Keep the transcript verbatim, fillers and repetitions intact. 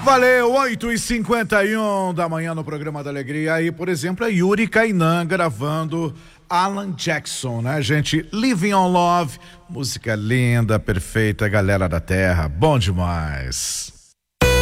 Valeu, oito e cinquenta e um da manhã no programa da Alegria. Aí, por exemplo, a Yuri Kainan gravando Alan Jackson, né, gente? Living on Love, música linda, perfeita, galera da terra, bom demais.